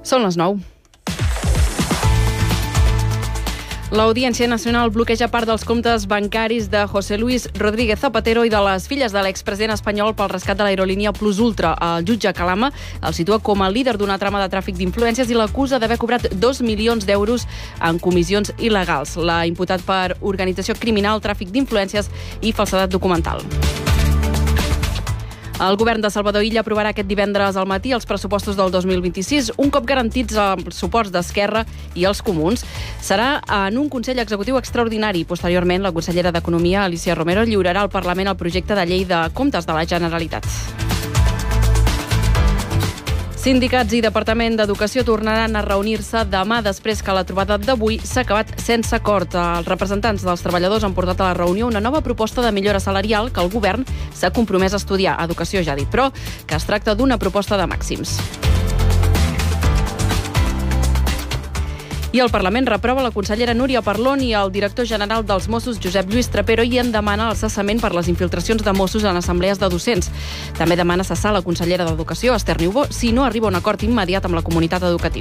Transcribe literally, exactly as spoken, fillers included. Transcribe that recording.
Són les nou. L'Audiència Nacional bloqueja part dels comptes bancaris de José Luis Rodríguez Zapatero i de les filles de l'expresident espanyol pel rescat de l'aerolínia Plus Ultra. El jutge Calama el situa com a líder d'una trama de tràfic d'influències i l'acusa d'haver cobrat dos milions d'euros en comissions il·legals. L'ha imputat per organització criminal, tràfic d'influències i falsedat documental. El govern de Salvador Illa aprovarà aquest divendres al matí els pressupostos del dos mil vint-i-sis, un cop garantits els suports d'Esquerra i els comuns. Serà en un Consell Executiu extraordinari. Posteriorment, la consellera d'Economia, Alicia Romero, lliurarà al Parlament el projecte de llei de comptes de la Generalitat. Sindicats i Departament d'Educació tornaran a reunir-se demà després que la trobada d'avui s'ha acabat sense acord. Els representants dels treballadors han portat a la reunió una nova proposta de millora salarial que el govern s'ha compromès a estudiar. Educació ja ha dit, però que es tracta d'una proposta de màxims. I el Parlament reprova la consellera Núria Parlon i el director general dels Mossos, Josep Lluís Trapero, i en demana el cessament per les infiltracions de Mossos en assemblees de docents. També demana cessar la consellera d'Educació, Esther Niubó, si no arriba a un acord immediat amb la comunitat educativa.